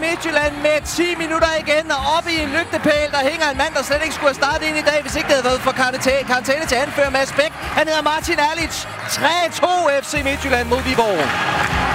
Midtjylland med 10 minutter igen, og oppe i en lygtepæl, der hænger en mand, der slet ikke skulle have startet ind i dag, hvis ikke det havde været for karantæne til anfører Mads Bæk. Han hedder Martin Erlich. 3-2 FC Midtjylland mod Viborg.